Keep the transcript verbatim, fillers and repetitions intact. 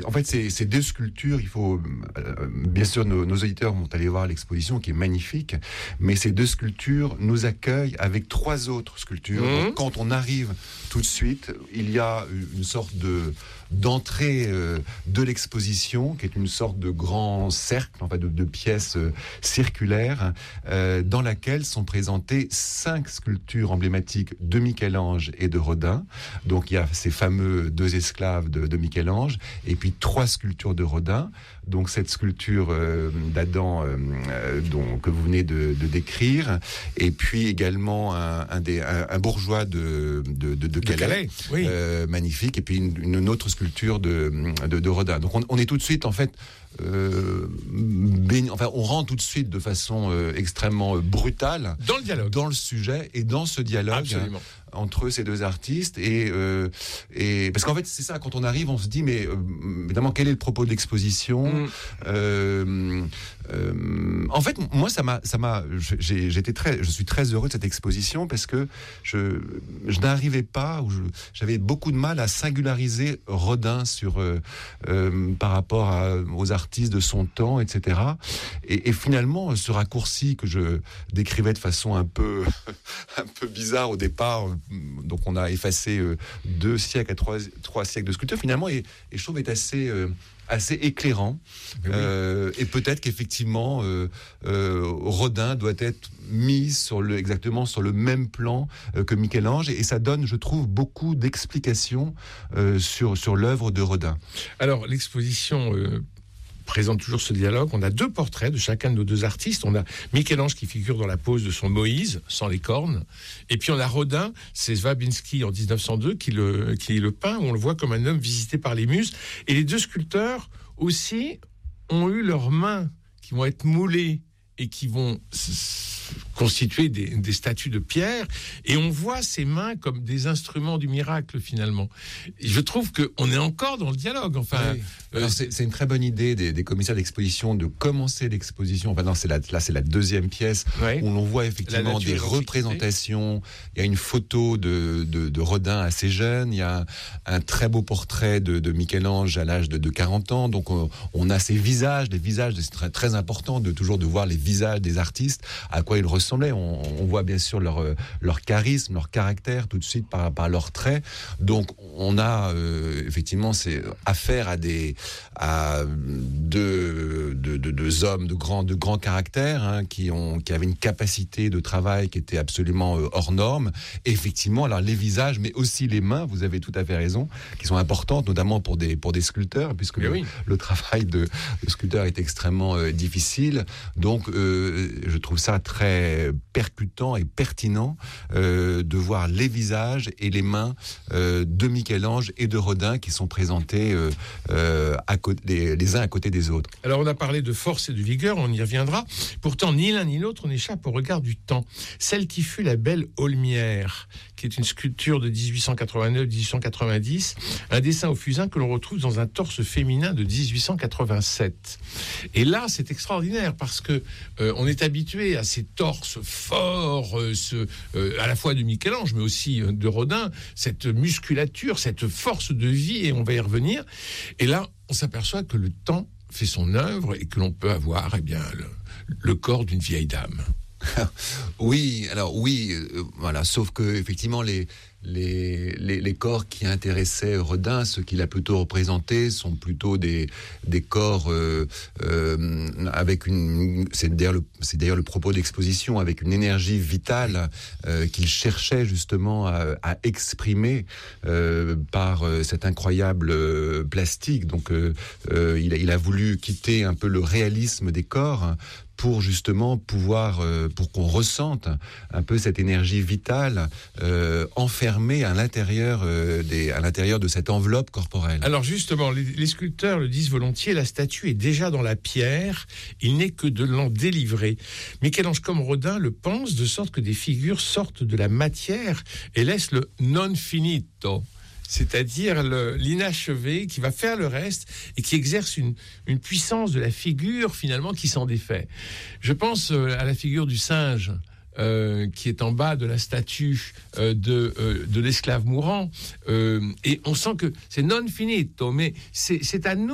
en fait, ces, ces deux sculptures, il faut, euh, bien sûr, nos, nos auditeurs vont aller voir l'exposition qui est magnifique, mais ces deux sculptures nous accueillent avec trois autres sculptures. Mmh. Donc, quand on arrive tout de suite, il y a une sorte de d'entrée euh, de l'exposition, qui est une sorte de grand cercle, en fait, de, de pièces euh, circulaires, euh, dans laquelle sont présentées cinq sculptures emblématiques de Michel-Ange et de Rodin. Donc, il y a ces fameux deux esclaves de, de Michel-Ange, et puis trois sculptures de Rodin. Donc, cette sculpture euh, d'Adam euh, euh, dont, que vous venez de, de décrire, et puis également un, un, des, un, un bourgeois de, de, de, de Calais, de Calais oui. euh, magnifique, et puis une, une autre sculpture de, de, de Rodin. Donc, on, on est tout de suite, en fait, Euh, béni, enfin, on rentre tout de suite de façon euh, extrêmement euh, brutale dans le dialogue, dans le sujet et dans ce dialogue hein, entre ces deux artistes et, euh, et parce qu'en fait c'est ça, quand on arrive on se dit mais euh, évidemment quel est le propos de l'exposition mm. euh, euh, en fait moi ça m'a ça m'a j'ai, j'étais très je suis très heureux de cette exposition parce que je je n'arrivais pas ou je, j'avais beaucoup de mal à singulariser Rodin sur euh, euh, par rapport à, aux artistes de son temps, et cetera. Et, et finalement, ce raccourci que je décrivais de façon un peu, un peu bizarre au départ, donc on a effacé euh, deux siècles à trois, trois siècles de sculpture, finalement, et, et je trouve est assez... Euh, assez éclairant oui. euh, et peut-être qu'effectivement euh, euh, Rodin doit être mis sur le, exactement sur le même plan euh, que Michel-Ange et, et ça donne je trouve beaucoup d'explications euh, sur, sur l'œuvre de Rodin. Alors l'exposition euh... présente toujours ce dialogue. On a deux portraits de chacun de nos deux artistes. On a Michel-Ange qui figure dans la pose de son Moïse, sans les cornes. Et puis on a Rodin, c'est Swabiński en dix-neuf cent deux qui le, qui le peint. On le voit comme un homme visité par les muses. Et les deux sculpteurs aussi ont eu leurs mains qui vont être moulées et qui vont constituer des, des statues de pierre, et on voit ces mains comme des instruments du miracle finalement. Et je trouve qu'on est encore dans le dialogue. Enfin, oui. Alors, c'est, c'est une très bonne idée des, des commissaires d'exposition de commencer l'exposition. Enfin non, c'est la, là c'est la deuxième pièce oui. où l'on voit effectivement des représentations. Il y a une photo de, de, de Rodin assez jeune. Il y a un, un très beau portrait de, de Michel-Ange à l'âge de, de quarante ans. Donc on, on a ces visages, des visages. C'est très, très important de toujours de voir les visages des artistes, à quoi ils ressemblaient. On, on voit bien sûr leur, leur charisme, leur caractère tout de suite par, par leurs traits. Donc on a euh, effectivement c'est affaire à des à deux, deux, deux, deux hommes de grand de grand caractère hein, qui ont qui avaient une capacité de travail qui était absolument euh, hors norme. Et effectivement, alors les visages, mais aussi les mains. Vous avez tout à fait raison, qui sont importantes, notamment pour des pour des sculpteurs, puisque le, oui. le travail de, de sculpteur est extrêmement euh, difficile. Donc euh, je trouve ça très percutant et pertinent euh, de voir les visages et les mains euh, de Michel-Ange et de Rodin qui sont présentés euh, euh, à côté, les, les uns à côté des autres. Alors on a parlé de force et de vigueur, on y reviendra. Pourtant, ni l'un ni l'autre n'échappe au regard du temps. Celle qui fut la belle Aulmière, qui est une sculpture de dix-huit cent quatre-vingt-neuf dix-huit cent quatre-vingt-dix, un dessin au fusain que l'on retrouve dans un torse féminin de dix-huit cent quatre-vingt-sept. Et là, c'est extraordinaire parce que euh, on est habitué à ces torses forts, euh, ce, euh, à la fois de Michel-Ange, mais aussi euh, de Rodin, cette musculature, cette force de vie, et on va y revenir. Et là, on s'aperçoit que le temps fait son œuvre et que l'on peut avoir eh bien, le, le corps d'une vieille dame. Oui, alors oui, euh, voilà, sauf que effectivement les les, les les corps qui intéressaient Rodin, ceux qu'il a plutôt représentés, sont plutôt des des corps euh, euh, avec une, c'est d'ailleurs le c'est d'ailleurs le propos d'exposition, avec une énergie vitale euh, qu'il cherchait justement à, à exprimer euh, par euh, cet incroyable euh, plastique. Donc euh, euh, il a il a voulu quitter un peu le réalisme des corps pour justement pouvoir, euh, pour qu'on ressente un peu cette énergie vitale euh, enfermée à l'intérieur, euh, des, à l'intérieur de cette enveloppe corporelle. Alors justement, les, les sculpteurs le disent volontiers, la statue est déjà dans la pierre, il n'est que de l'en délivrer. Michel-Ange comme Rodin le pense, de sorte que des figures sortent de la matière et laissent le non finito, c'est-à-dire le, l'inachevé qui va faire le reste et qui exerce une, une puissance de la figure finalement qui s'en défait. Je pense euh, à la figure du singe euh, qui est en bas de la statue euh, de, euh, de l'esclave mourant, euh, et on sent que c'est non finito, mais c'est, c'est à nous